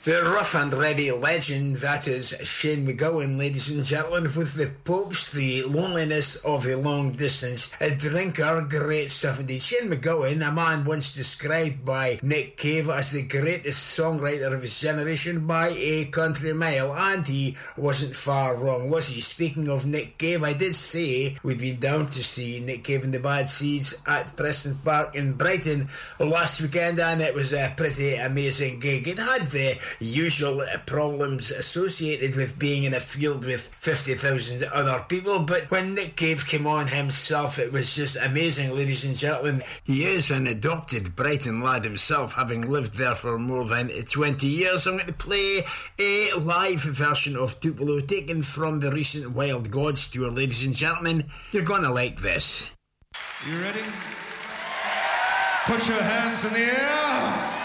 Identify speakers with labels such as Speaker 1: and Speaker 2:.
Speaker 1: The rough and ready legend, that is Shane MacGowan, ladies and gentlemen, with The Popes, The Loneliness of a Long Distance, a drinker, great stuff indeed. Shane MacGowan, a man once described by Nick Cave as the greatest songwriter of his generation by a country mile, and he wasn't far wrong, was he? Speaking of Nick Cave, I did say we'd been down to see Nick Cave and the Bad Seeds at Preston Park in Brighton last weekend, and it was a pretty amazing gig. It had the usual problems associated with being in a field with 50,000 other people, but when Nick Cave came on himself, it was just amazing, ladies and gentlemen. He is an adopted Brighton lad himself, having lived there for more than 20 years. I'm going to play a live version of Tupelo taken from the recent Wild Gods tour, ladies and gentlemen. You're going to like this.
Speaker 2: You ready? Put your hands in the air.